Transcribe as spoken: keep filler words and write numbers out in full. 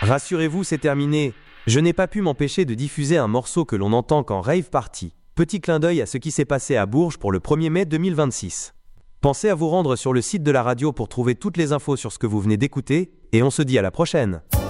Rassurez-vous, c'est terminé. Je n'ai pas pu m'empêcher de diffuser un morceau que l'on entend qu'en rave party. Petit clin d'œil à ce qui s'est passé à Bourges pour le premier mai deux mille vingt-six. Pensez à vous rendre sur le site de la radio pour trouver toutes les infos sur ce que vous venez d'écouter, et on se dit à la prochaine.